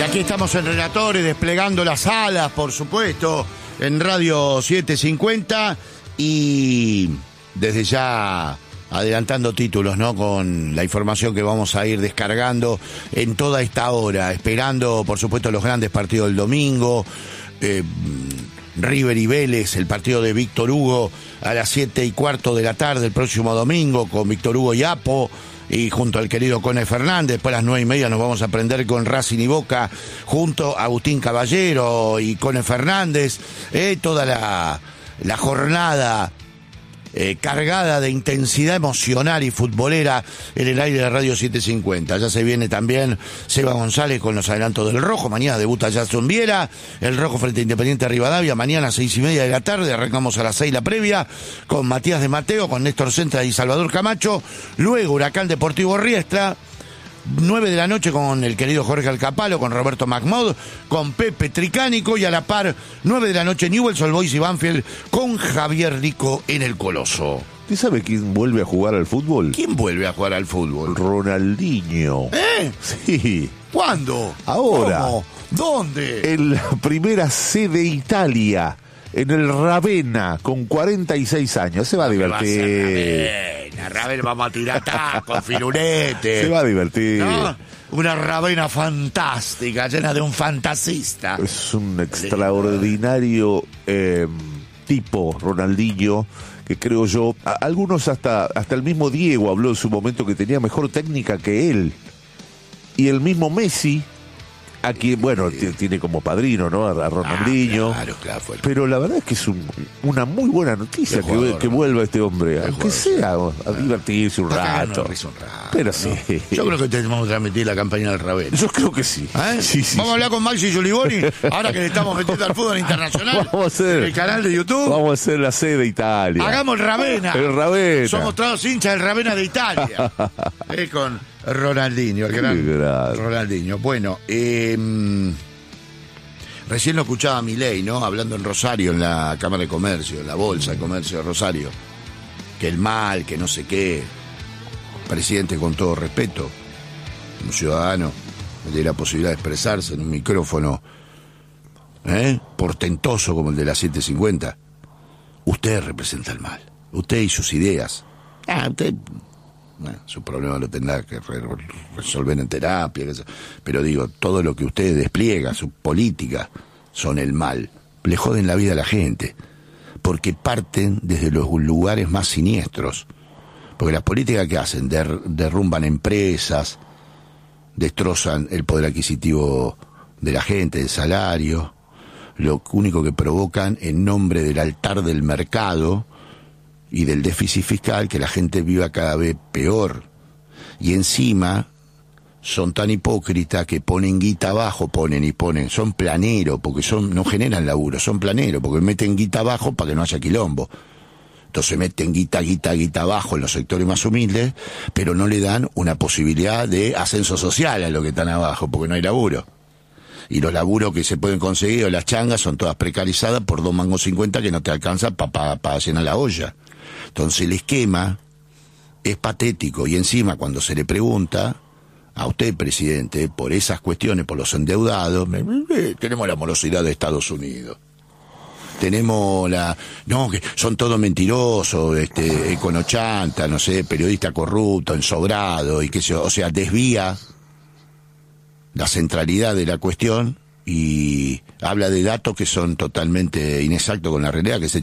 Aquí estamos en Relatores, desplegando las alas, por supuesto, en Radio 750 y desde ya adelantando títulos, ¿no? Con la información que vamos a ir descargando en toda esta hora, esperando, por supuesto, los grandes partidos del domingo, River y Vélez, el partido de Víctor Hugo a las 7:15 de la tarde el próximo domingo, con Víctor Hugo y Apo, y junto al querido Cone Fernández. Después a las 9:30 nos vamos a prender con Racing y Boca, junto a Agustín Caballero y Cone Fernández, toda la jornada cargada de intensidad emocional y futbolera en el aire de Radio 750. Ya se viene también Seba González con los adelantos del Rojo. Mañana debuta Jason Viera, el Rojo frente a Independiente Rivadavia. Mañana a 6:30 de la tarde, arrancamos a las 6 la previa con Matías de Mateo, con Néstor Centra y Salvador Camacho. Luego Huracán Deportivo Riestra, 9 de la noche con el querido Jorge Alcapalo, con Roberto Macmod, con Pepe Tricánico, y a la par 9 de la noche Newell's Old Boys y Banfield con Javier Rico en el Coloso. ¿Usted sabe quién vuelve a jugar al fútbol? ¿Quién vuelve a jugar al fútbol? Ronaldinho. Sí. ¿Cuándo? Ahora. ¿Cómo? ¿Dónde? En la primera C de Italia, en el Ravenna, con 46 años. Se va a divertir. Ravenna, vamos a tirar tacos, firulete. Se va a divertir. ¿No? Una Ravenna fantástica, llena de un fantasista. Es un extraordinario tipo, Ronaldinho, que creo yo, algunos hasta el mismo Diego habló en su momento que tenía mejor técnica que él. Y el mismo Messi, a quien, bueno, tiene como padrino, ¿no? A Ronaldinho. Claro, pero la verdad es que es una muy buena noticia que vuelva este hombre, aunque sea a divertirse un rato. Pero sí. Yo creo que tenemos que transmitir la campaña del Ravenna. Yo creo que sí. Sí. Vamos a hablar con Maxi Giuliboni, ahora que le estamos metiendo al fútbol internacional. Vamos a hacer en el canal de YouTube. Vamos a hacer la C de Italia. Hagamos el Ravenna. El Ravenna. Somos todos hinchas del Ravenna de Italia. Con Ronaldinho, el gran Ronaldinho. Bueno, recién lo escuchaba a Milei, ¿no? Hablando en Rosario, en la Cámara de Comercio, en la Bolsa de Comercio de Rosario. Que el mal, que no sé qué. Presidente, con todo respeto, un ciudadano, le dé la posibilidad de expresarse en un micrófono portentoso como el de la 750. Usted representa el mal. Usted y sus ideas. Usted... su problema lo tendrá que resolver en terapia, pero digo, todo lo que usted despliega, su política, son el mal. Le joden la vida a la gente, porque parten desde los lugares más siniestros. Porque las políticas que hacen, derrumban empresas, destrozan el poder adquisitivo de la gente, el salario, lo único que provocan en nombre del altar del mercado y del déficit fiscal, que la gente viva cada vez peor. Y encima son tan hipócritas que ponen guita abajo, son planeros, porque no generan laburo, son planeros, porque meten guita abajo para que no haya quilombo. Entonces meten guita abajo en los sectores más humildes, pero no le dan una posibilidad de ascenso social a los que están abajo, porque no hay laburo. Y los laburos que se pueden conseguir, o las changas, son todas precarizadas por 2,50 mangos que no te alcanza para llenar la olla. Entonces el esquema es patético, y encima cuando se le pregunta a usted, presidente, por esas cuestiones, por los endeudados, tenemos la morosidad de Estados Unidos. Tenemos que son todos mentirosos, econochanta, no sé, periodista corrupto, ensobrado, y qué sé yo, o sea, desvía la centralidad de la cuestión y habla de datos que son totalmente inexactos con la realidad, que se